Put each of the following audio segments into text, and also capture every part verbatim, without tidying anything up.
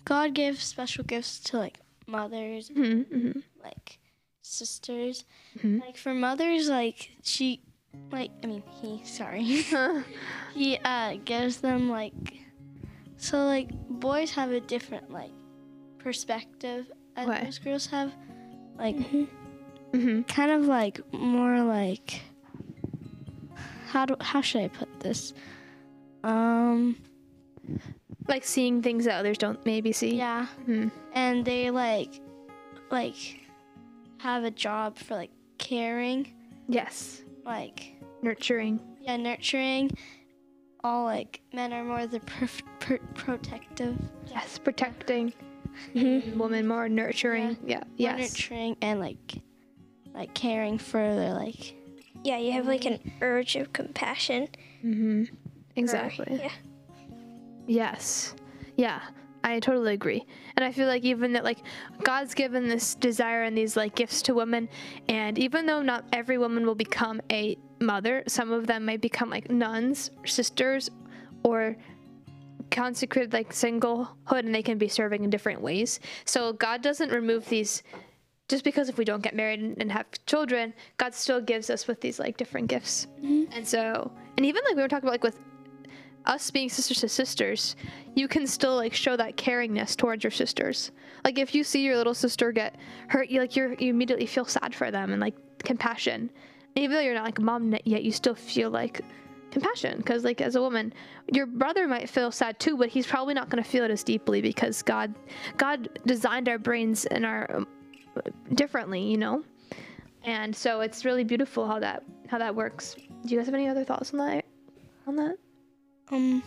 God gives special gifts to like mothers, Mm-hmm, mm-hmm. like sisters. Mm-hmm. Like for mothers, like she, like I mean he, sorry, he uh gives them like, so like boys have a different like perspective as What? most girls have, like Mm-hmm. kind of like more like, how do how should I put this? Um Like seeing things that others don't maybe see. yeah, Mm-hmm. and they like like have a job for like caring, Yes. like Nurturing. yeah, nurturing. All like men are more the per- per- protective, Yes. Protecting. Woman more nurturing. Yeah. more Yes. nurturing and like like caring for their like Yeah, you have like an urge of compassion. Mm-hmm. or- Exactly. yeah. Yes. Yeah. I totally agree. And I feel like even that, like, God's given this desire and these, like, gifts to women. And even though not every woman will become a mother, some of them might become, like, nuns, sisters, or consecrated, like, singlehood, and they can be serving in different ways. So God doesn't remove these just because if we don't get married and, and have children, God still gives us with these, like, different gifts. And so, and even, like, we were talking about, like, with us being sisters to sisters, you can still like show that caringness towards your sisters. Like if you see your little sister get hurt, you like you're you immediately feel sad for them and like compassion. And even though you're not like a mom yet, you still feel like compassion because like as a woman, your brother might feel sad too, but he's probably not going to feel it as deeply because God, God designed our brains and our um, differently, you know. And so it's really beautiful how that how that works. Do you guys have any other thoughts on that? On that? um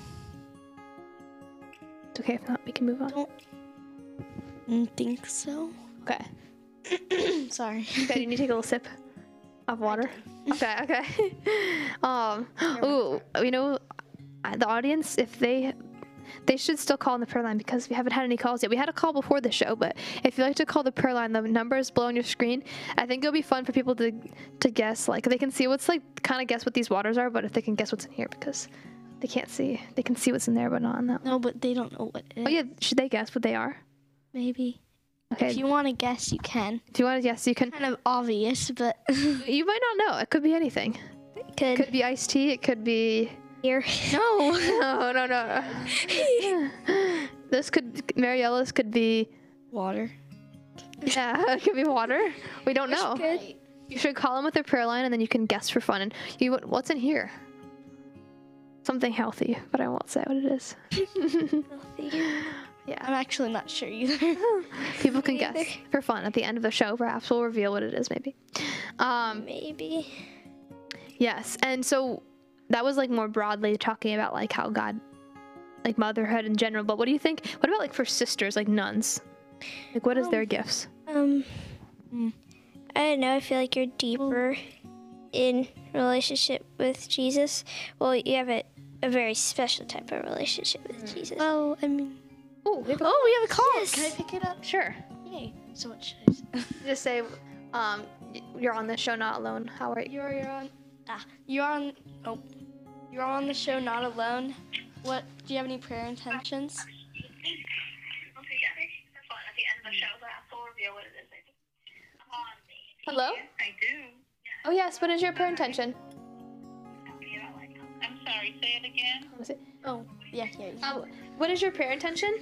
It's okay if not, we can move on. don't mm, think so. Okay. Sorry. Okay, you need to take a little sip of water. Okay, okay. um, ooh, you know, uh, the audience, if they, they should still call on the prayer line because we haven't had any calls yet. We had a call before the show, but if you like to call the prayer line, the number is below on your screen. I think it'll be fun for people to to guess, like they can see what's like, kind of guess what these waters are, but if they can guess what's in here because they can't see, they can see what's in there, but not in that one. No, but they don't know what it is. Oh yeah, should they guess what they are? Maybe. Okay, If you want to guess, you can. if you want to guess, you can. Kind of obvious, but You might not know. It could be anything. Could It could be iced tea. It could be. hear. no. No, no, no. This could, Mariella's could be, Water. yeah, it could be water. We don't know. Good. You should call them with their prayer line and then you can guess for fun. And you, what's in here? Something healthy, but I won't say what it is. Yeah, I'm actually not sure either. people can guess for fun at the end of the show. Perhaps we'll reveal what it is, maybe. Um, Maybe. yes, and so that was like more broadly talking about like how God, like motherhood in general. But what do you think? What about like for sisters, like nuns? Like what is their gifts? Um, Mm. I don't know. I feel like you're deeper in relationship with Jesus. Well, you have a, a very special type of relationship with Jesus. Well, I mean, Oh, we have a- oh, we have a call. Yes. Can I pick it up? sure. Yay. So what should I say? Just say, um, you're on the show, not alone. How are you? You're you're on. Ah, you're on. Oh, you're on the show, not alone. What? Do you have any prayer intentions? Hello? I do. Oh yes. What is your prayer intention? I'm sorry, say it again. What is it? Oh, yeah, yeah. yeah. Um, what is your prayer intention?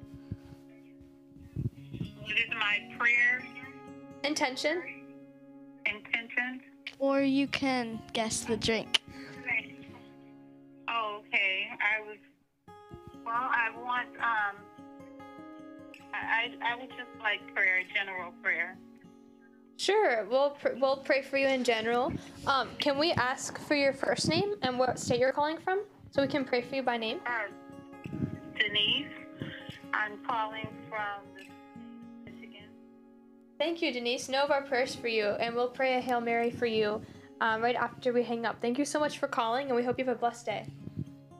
What is my prayer Intention. intention? Or you can guess the drink. Oh, okay. I was, well, I want, um, I, I would just like prayer, general prayer. Sure. We'll pr- we'll pray for you in general. Um, can we ask for your first name and what state you're calling from, so we can pray for you by name? Uh, Denise, I'm calling from Michigan. Thank you, Denise. Know of our prayers for you, and we'll pray a Hail Mary for you um, right after we hang up. Thank you so much for calling, and we hope you have a blessed day.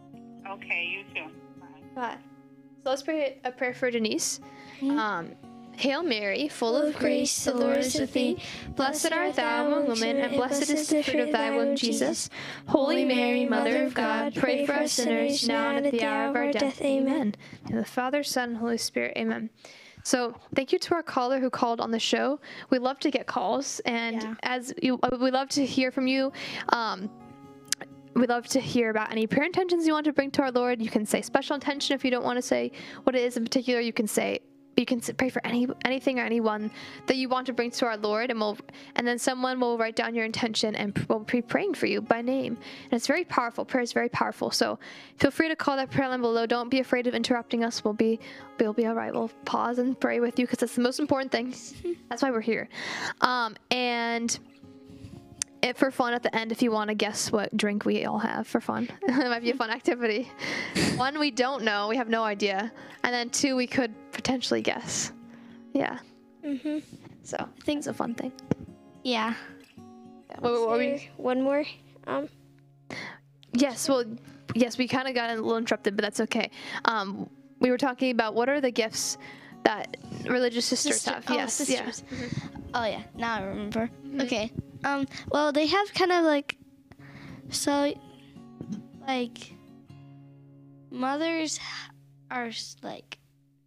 Okay, you too. Bye. Bye. So let's pray a prayer for Denise. Um, Hail Mary, full of grace, the Lord is with thee. Blessed art thou among women, and blessed is the fruit of thy womb, Jesus. Holy Mary, Mother of God, pray for us sinners, now and at the hour of our death. Amen. In the Father, Son, and Holy Spirit. Amen. So thank you to our caller who called on the show. We love to get calls, and Yeah. as you, we love to hear from you. Um, we love to hear about any prayer intentions you want to bring to our Lord. You can say special intention if you don't want to say what it is in particular. You can say you can s- pray for any anything or anyone that you want to bring to our Lord, and we'll and then someone will write down your intention and p- will be praying for you by name. And it's very powerful. Prayer is very powerful. So feel free to call that prayer line below. Don't be afraid of interrupting us. We'll be we'll be all right. We'll pause and pray with you because that's the most important thing. That's why we're here. Um, and it, for fun at the end, if you want to guess what drink we all have for fun, it might be a fun activity. One, we don't know, we have no idea, and then two, we could potentially guess. Yeah. Mhm. So I think it's a fun thing. Yeah. Yeah. What, what were we- There- One more. Um. Yes. Well, yes, we kind of got a little interrupted, but that's okay. Um, we were talking about what are the gifts that religious sisters Sister- have. oh, yes. sisters. Yeah. Oh yeah, now I remember. Okay. Um. Well, they have kind of like, so, like, mothers are s- like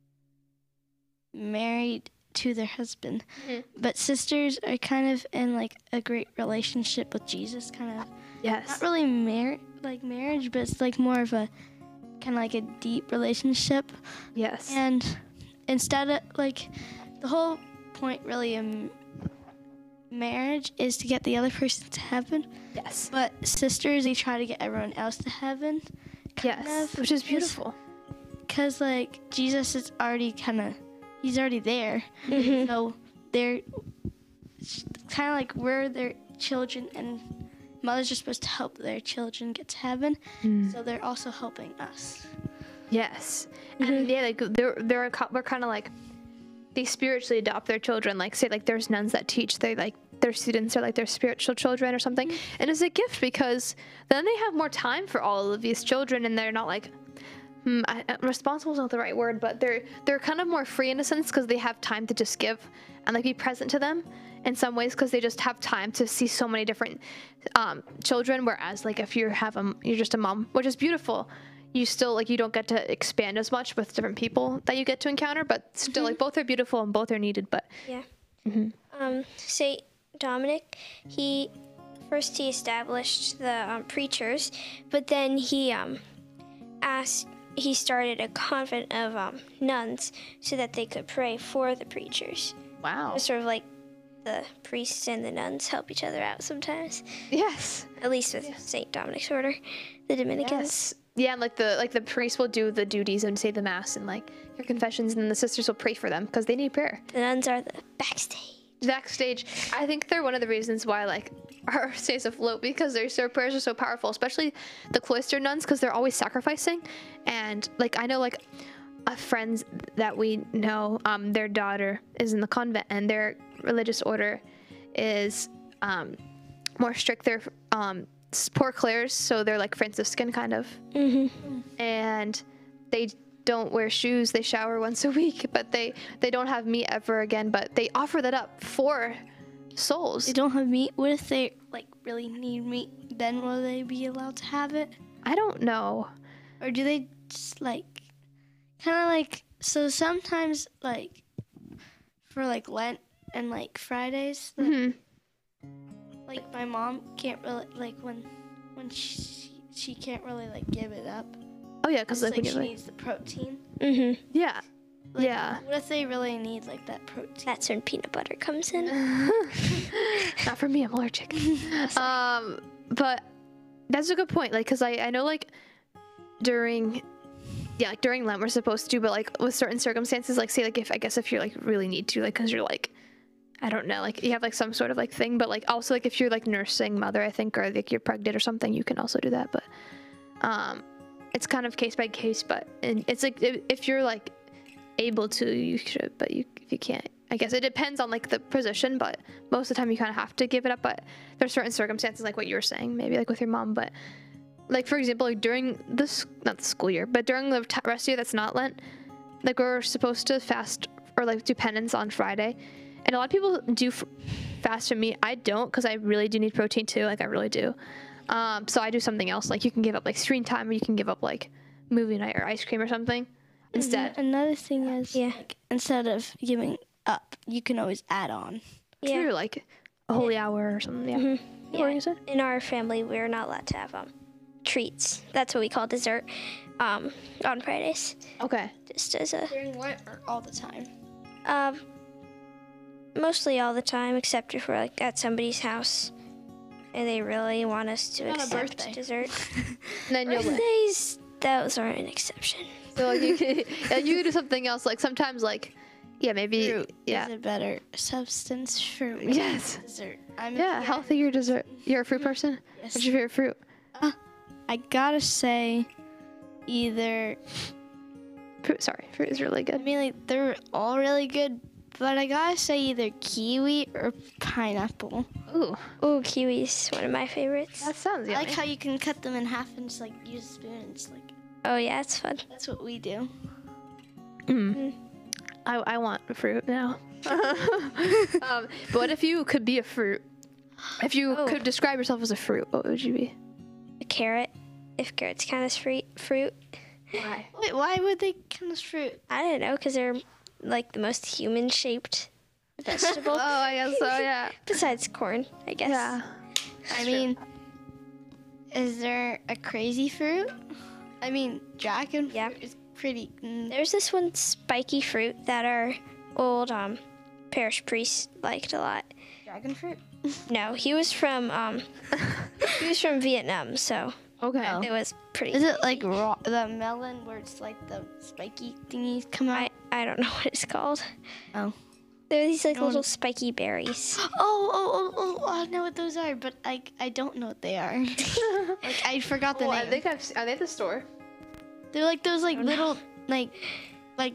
married to their husband, Mhm. but sisters are kind of in like a great relationship with Jesus. Kind of Yes. not really mar like marriage, but it's like more of a kind of like a deep relationship. Yes. And instead of like the whole point really in marriage is to get the other person to heaven, yes. but sisters they try to get everyone else to heaven. kind Yes. of, Which is because- beautiful. Cause like Jesus is already kind of he's already there, Mhm. so they're kind of like we're their children, and mothers are supposed to help their children get to heaven, Mm. so they're also helping us. Yes, and yeah, like they're they're a co- we're kind of like they spiritually adopt their children. Like say like there's nuns that teach they like their students are like their spiritual children or something, and it's a gift because then they have more time for all of these children, and they're not like hmm, I, uh, responsible is not the right word, but they're they're kind of more free in a sense because they have time to just give and like be present to them in some ways because they just have time to see so many different um, children. Whereas like if you have a you're just a mom, which is beautiful. You still like you don't get to expand as much with different people that you get to encounter, but still like both are beautiful and both are needed. But Yeah. Mhm. Um. Saint Dominic, he first he established the um, preachers, but then he um asked he started a convent of um, nuns so that they could pray for the preachers. wow, It's sort of like the priests and the nuns help each other out sometimes. yes, At least with Saint Dominic's order, the Dominicans. yes, yeah, and like the like the priest will do the duties and say the mass and like your confessions, and then the sisters will pray for them because they need prayer. The nuns are the backstage. Backstage, I think they're one of the reasons why like our stays afloat because their their prayers are so powerful, especially the cloister nuns because they're always sacrificing, and like I know like uh, friends that we know, um, their daughter is in the convent and their religious order is um, more strict. They're um, s- Poor Clares, so they're like Franciscan kind of, Mm-hmm. and they don't wear shoes. They shower once a week, but they they don't have meat ever again. But they offer that up for souls. They don't have meat. What if they like really need meat? Then will they be allowed to have it, I don't know. or do they just like kind of like so? Sometimes like for like Lent and like Fridays, like, Mhm. like my mom can't really like when when she she can't really like give it up. Oh yeah, because It's like, like when she you're, like needs the protein. Mm-hmm. yeah, Like, yeah. What if they really need like that protein? That's when peanut butter comes in. Not for me, I'm allergic. um, but that's a good point. Like, cause I I know like during yeah like during Lent we're supposed to, but like with certain circumstances, like say like if I guess if you're like really need to, like cause you're like I don't know, like you have like some sort of like thing, but like also like if you're like nursing mother, I think, or like you're pregnant or something, you can also do that. But um, it's kind of case by case. But and it's like if, if you're like able to, you should. But you if you can't, I guess it depends on like the position. But most of the time, you kind of have to give it up. But there's certain circumstances, like what you were saying, maybe like with your mom. But like for example, like during this not the school year, but during the t- rest of the year that's not Lent, like we're supposed to fast or like do penance on Friday. And a lot of people do f- fast from meat. I don't because I really do need protein too. Like I really do. Um, so I do something else. Like you can give up like screen time, or you can give up like movie night or ice cream or something instead. Another thing is, Yeah. like, instead of giving up, you can always add on. Yeah. True, like a holy hour or something. Yeah. Mhm. What were you Yeah. saying? In our family, we're not allowed to have um treats. That's what we call dessert um on Fridays. Okay. Just as a During what or all the time? um mostly all the time, except if we're like at somebody's house and they really want us to On a accept birthday. dessert. And then you'll Birthdays, those are an exception. so like you can yeah, you can do something else. Like sometimes like yeah maybe Fruit yeah is a better substance for yes dessert. I'm a yeah piano- healthier dessert. You're a fruit person. Yes. What's your favorite fruit? I gotta say, either Fruit. Sorry, fruit is really I good. mean like they're all really good, but I gotta say either kiwi or pineapple. Ooh, Ooh, kiwi's one of my favorites. that sounds I yummy. like how you can cut them in half and just like use a spoon and just like Oh yeah, it's fun. that's what we do. Mm. I I want a fruit now. um, but what if you could be a fruit? If you Oh. could describe yourself as a fruit, what would you be? A carrot, if carrots count as fruit. Fruit. Why? Wait, why would they count as fruit? I don't know, because they're like the most human-shaped vegetable. Oh, I guess so. Yeah. Besides corn, I guess. Yeah. I mean, is there a crazy fruit? I mean, dragon Yeah. fruit is pretty. Mm, There's this one spiky fruit that our old um, parish priest liked a lot. dragon fruit? No, he was from um, he was from Vietnam, so Okay. Oh. it was pretty. Is it like raw, the melon where it's like the spiky thingies come I, out? I don't know what it's called. Oh. They're these like No one- little spiky berries. Oh, oh, oh, oh, I know what those are, but I, I don't know what they are. Like, I forgot the Oh, name. I think I've. s- Are they at the store? They're like those like don't know. little, like, like,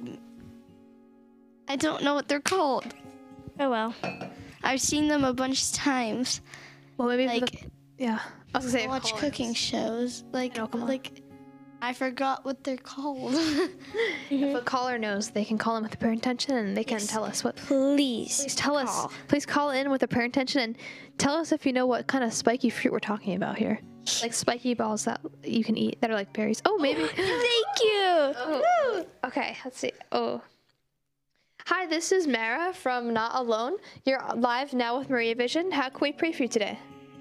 I don't know what they're called. Oh well. I've seen them a bunch of times. Well, maybe Like, the, yeah. I was gonna say I watch Collins. cooking shows. Like, No, come on. like, I forgot what they're called. If a caller knows, they can call in with a prayer intention, and they can Yes. tell us what. Please. Please tell us. call. Please call in with a prayer intention and tell us if you know what kind of spiky fruit we're talking about here. Like spiky balls that you can eat that are like berries. Oh, maybe. Thank you. Oh. Okay, let's see. Oh. Hi, this is Mara from Not Alone. You're live now with Maria Vision. How can we pray for you today?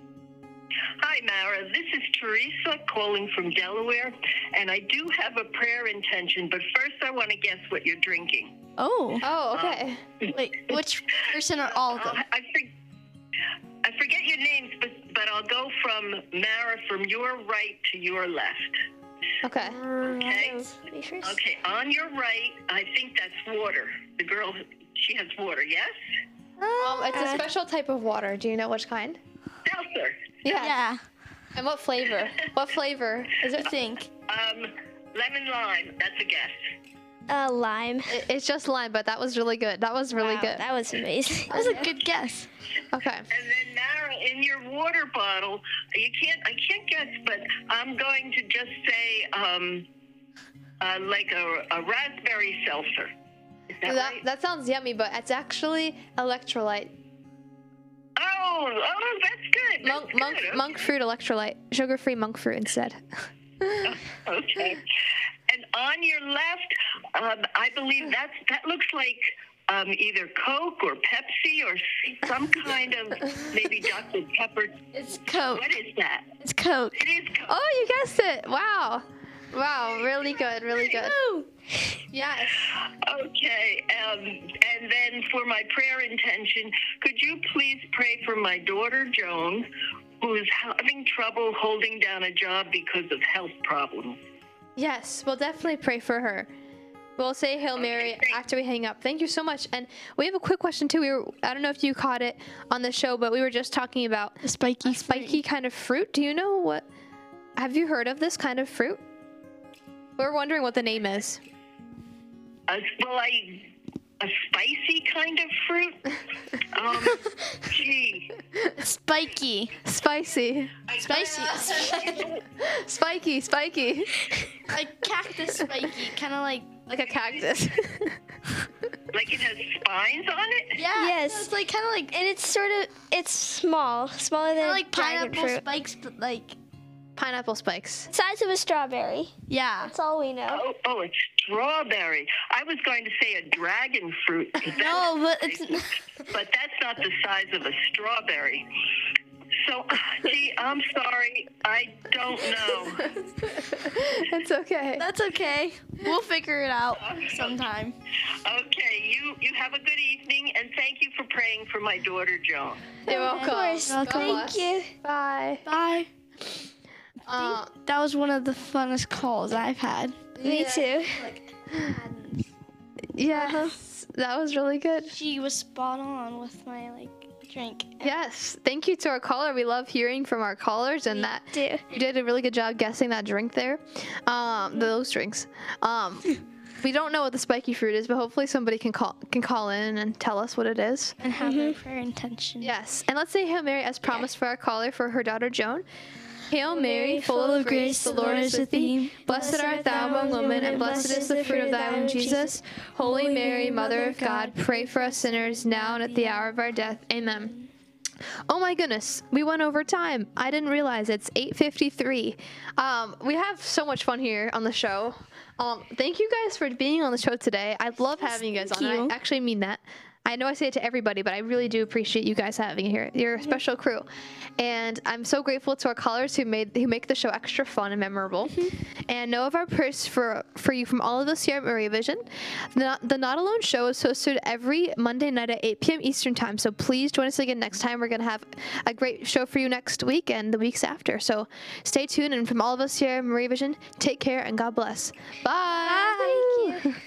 Hi, Mara. This is Teresa calling from Delaware, and I do have a prayer intention, but first I want to guess what you're drinking. Oh, Oh, okay. wait, which person are all of I'll, them? I, for, I forget your names, but, but I'll go from Mara from your right to your left. Okay. Okay? Me first. Okay, on your right, I think that's water. The girl, she has water, yes? Um, it's a Uh, special type of water. Do you know which kind? Seltzer. Yeah, And what flavor? What flavor is I it? think. Um, lemon lime. That's a guess. Uh, lime. It- It's just lime, but that was really good. That was really Wow, good. That was amazing. That was a good guess. Okay. And then Mara, in your water bottle, you can't. I can't guess, but I'm going to just say, um, uh, like a, a raspberry seltzer. Is that, That, right? that sounds yummy, but it's actually electrolyte. Oh, oh, that's good. That's Monk, monk, good. monk fruit electrolyte. Sugar-free monk fruit instead. Okay. And on your left, um, I believe that's that looks like um, either Coke or Pepsi or some kind of maybe Doctor Pepper. It's Coke. What is that? It's Coke. It is Coke. Oh, you guessed it. Wow. Wow, really good, really good. Yes. Okay, um, and then for my prayer intention, could you please pray for my daughter, Joan, who is having trouble holding down a job because of health problems? Yes, we'll definitely pray for her. We'll say Hail Mary thanks. after we hang up. Thank you so much. And we have a quick question too. We were I don't know if you caught it on the show, but we were just talking about The spiky, a spiky kind of fruit. Do you know what? Have you heard of this kind of fruit? We're wondering what the name is. Uh, well, I a spicy kind of fruit. Um, gee, Spiky. Spicy. Spicy. Spiky, spiky. Like cactus spiky. Kind of like. Like a cactus. Like it has spines on it? Yeah. Yes. It's like kind of like And it's sort of, it's small, smaller than kinda like dragon pineapple fruit. spikes, but like Pineapple spikes. Size of a strawberry. yeah. That's all we know. Oh, oh, it's strawberry. I was going to say a dragon fruit. No, but it's But that's not the size of a strawberry. So, gee, I'm sorry. I don't know. It's okay. that's okay. We'll figure it out sometime. Okay, you, you have a good evening, and thank you for praying for my daughter, Joan. You're welcome. Of course. Welcome. Thank bless. you. Bye. Bye. Uh, That was one of the funnest calls I've had. Me too. yes, that was really good. She was spot on with my like drink. Yes, thank you to our caller. We love hearing from our callers, and that Do. you did a really good job guessing that drink there. Um, those drinks. Um, we don't know what the spiky fruit is, but hopefully somebody can call can call in and tell us what it is. And have their prayer intention. Yes, and let's say Hail Mary as promised for our caller for her daughter Joan. Hail Mary, full of grace, the Lord is with thee. Blessed art thou among women, and blessed is the fruit of thy womb, Jesus. Holy Mary, Mother of God, pray for us sinners now and at the hour of our death. Amen. Oh my goodness, we went over time. I didn't realize it's eight fifty-three. Um, we have so much fun here on the show. Um, thank you guys for being on the show today. I love having you guys on. you. And I actually mean that. I know I say it to everybody, but I really do appreciate you guys having it here. You're a special crew, and I'm so grateful to our callers who made who make the show extra fun and memorable. And know of our prayers for for you from all of us here at Maria Vision. The, the Not Alone show is hosted every Monday night at eight p.m. Eastern time. So please join us again next time. We're gonna have a great show for you next week and the weeks after. So stay tuned. And from all of us here at Maria Vision, take care and God bless. Bye. Thank you.